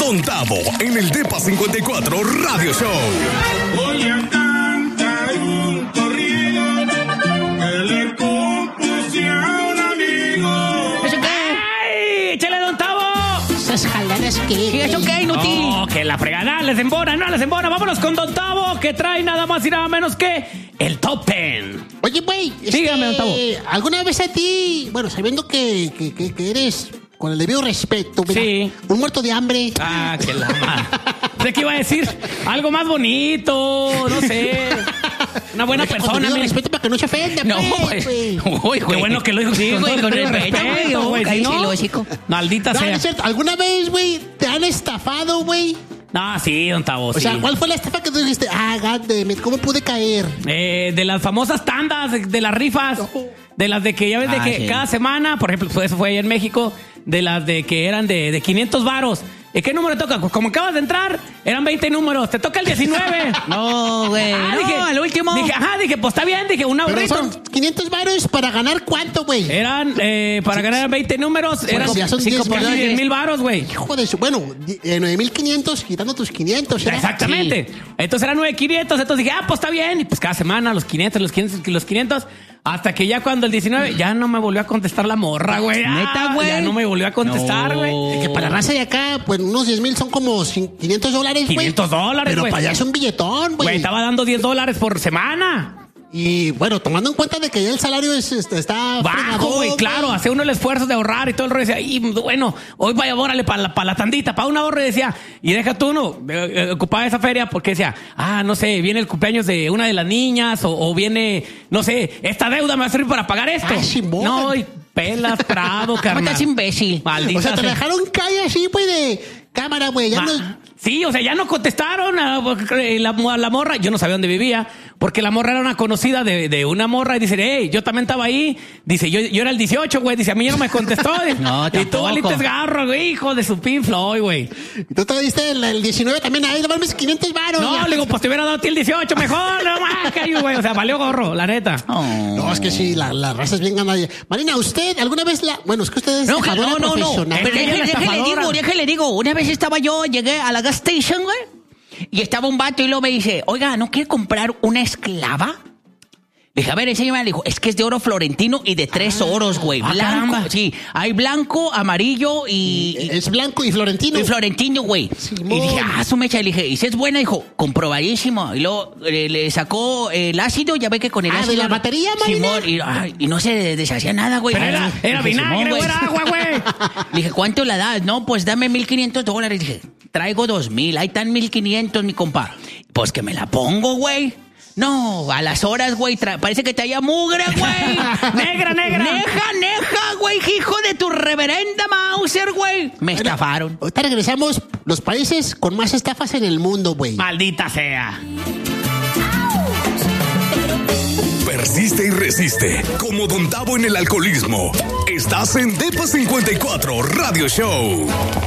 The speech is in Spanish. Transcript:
Don Tavo en el Depa 54 Radio Show. Voy a cantar un corrido que le compuse a un amigo. ¿Eso qué? ¡Ay! ¡Échale, Don Tavo! ¿Esas jaladas qué? ¿Y eso qué, inútil? No, que la fregada, les embona, no les embona. Vámonos con Don Tavo, que trae nada más y nada menos que el Top 10. Oye, güey, Dígame, Don Tavo. ¿alguna vez a ti, bueno, sabiendo que eres, con el debido respeto, mira, Sí. un muerto de hambre? Ah, que la madre. ¿De qué iba a decir? Algo más bonito, no sé. Una buena Con persona, debido mira. respeto para que no se ofenda, No, pues, güey. güey. Uy, qué bueno que lo dijo. Sí, güey, con todo respeto, güey. güey. Si Cállese, no, el hocico. maldita No, sea. no es cierto. ¿Alguna vez, güey, te han estafado, güey? No, sí, Don Tavo, O sí. sea, ¿cuál fue la estafa que tú dijiste? Ah, goddammit, ¿cómo pude caer? De las famosas tandas, de las rifas, de las de que ya ves de que sí. cada semana, por ejemplo, pues eso fue allá en México, de las de que eran de 500 varos. ¿Y qué número toca? Pues como acabas de entrar, eran 20 números, te toca el 19. No, güey. No, el último. Dije, pues está bien, dije, un Pero ahorrito. son 500 varos para ganar ¿cuánto, güey? Eran, para ganar 20 números, eran ya son 10 casi dólares. 10,000 varos, güey. Hijo de su... Bueno, 9,500 quitando tus 500. ¿era? Exactamente. Entonces eran 9,500. Entonces dije, pues está bien. Y pues cada semana los 500, los 500, los 500. Hasta que ya cuando el 19, ya no me volvió a contestar la morra, güey. ¿Neta, güey? Ya no me volvió a contestar, No. güey. Que para la raza de acá, pues unos 10,000 son como $500, güey. $500, Pero güey. para allá es un billetón, Güey, güey. estaba dando $10 por semana. Y bueno, tomando en cuenta de que ya el salario está Bajo, fregado, güey, claro. Hace uno el esfuerzo de ahorrar y todo el rollo. Decía, y bueno, hoy vaya, órale, para la tandita, para un ahorro. Y decía, y deja tú uno, ocupaba esa feria porque decía, no sé, viene el cumpleaños de una de las niñas o viene, no sé, esta deuda me va a servir para pagar esto. Ah, Simón. No, y pelas, Prado, ¿Cómo carnal. estás, imbécil? Maldita O sea, te sea. dejaron caer así, güey, de cámara, güey. Ya no... Sí, o sea, ya no contestaron a la morra. Yo no sabía dónde vivía, porque la morra era una conocida de una morra. Y dice, hey, yo también estaba ahí. Dice, yo era el 18, güey. Dice, a mí ya no me contestó. No, y tú tampoco. valites garro, güey, hijo de su Pink Floyd, güey. Y tú te diste el 19 también. Ahí, le vales 500 varos. No, le digo, pues te hubiera dado a ti el 18, mejor. No más, que güey. O sea, valió gorro, la neta. No, es que sí, la raza es bien ganada. Marina, ¿usted alguna vez bueno, es que usted es No, estafadora no. profesional. Pero ella es la estafadora. déjele digo. Una vez estaba yo, llegué a la gas station, güey. Y estaba un vato y luego me dice, oiga, ¿no quiere comprar una esclava? Le dije, a ver, enséñame. Le dijo, es que es de oro florentino y de 3 oros, güey. Blanco. Caramba. Sí, hay blanco, amarillo y Es blanco y florentino. y florentino, güey. Simón. Y dije, su mecha. Le dije, ¿y si es buena? Dijo, comprobadísimo. Y luego le sacó el ácido, ya ve que con el ¿de ácido. la batería, Marina? Simón, y no se deshacía nada, güey. Pero era Dije, vinagre, Simón, güey, era agua, güey. Le dije, ¿cuánto la das? No, pues dame $1,500. Dije, traigo 2,000. Ahí están 1,500, mi compa. Pues que me la pongo, güey. No, a las horas, güey, parece que traía mugre, güey. Negra. Neja, güey, hijo de tu reverenda Mauser, güey. Me estafaron. Ahorita regresamos, los países con más estafas en el mundo, güey. Maldita sea. Persiste y resiste. Como Don Tavo en el alcoholismo. Estás en Depa 54 Radio Show.